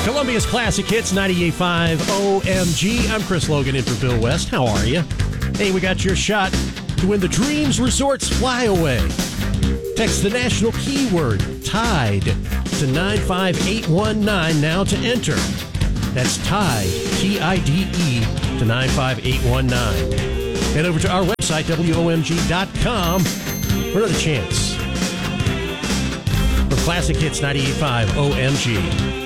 Columbia's Classic Hits 98.5 OMG. I'm Chris Logan in for Bill West. How are you? Hey, we got your shot to win the Dreams Resorts Flyaway. Text the national keyword TIDE to 95819 now to enter. That's TIDE, T-I-D-E, to 95819. Head over to our website, WOMG.com, for another chance. For Classic Hits 98.5 OMG.